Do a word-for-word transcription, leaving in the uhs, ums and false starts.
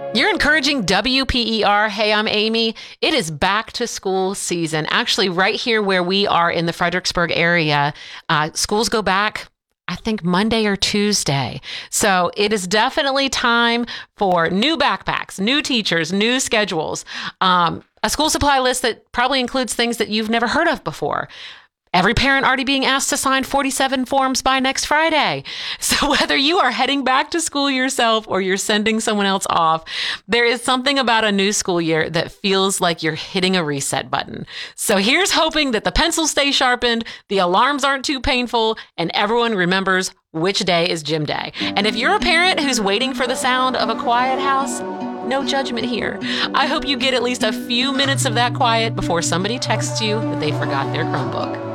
You're encouraging W P E R. Hey, I'm Amy. It is back to school season. Actually, right here where we are in the Fredericksburg area, uh, schools go back, I think, Monday or Tuesday. So it is definitely time for new backpacks, new teachers, new schedules, um, a school supply list that probably includes things that you've never heard of before. Every parent already being asked to sign forty-seven forms by next Friday. So whether you are heading back to school yourself or you're sending someone else off, there is something about a new school year that feels like you're hitting a reset button. So here's hoping that the pencils stay sharpened, the alarms aren't too painful, and everyone remembers which day is gym day. And if you're a parent who's waiting for the sound of a quiet house, no judgment here. I hope you get at least a few minutes of that quiet before somebody texts you that they forgot their Chromebook.